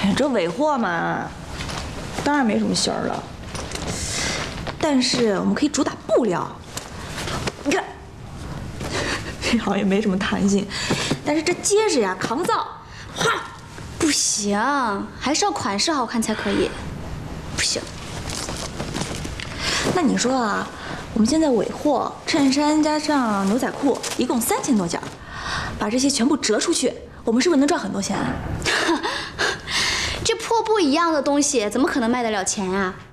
哎呀，这尾货嘛，当然没什么芯儿了。但是我们可以主打布料，你看，这好像也没什么弹性，但是这结实呀，抗造。哗， 不行，还是要款式好看才可以。不行。 那你说啊，我们现在尾货，衬衫加上牛仔裤，一共3000多件，把这些全部折出去，我们是不是能赚很多钱啊？ 这破布一样的东西，怎么可能卖得了钱啊？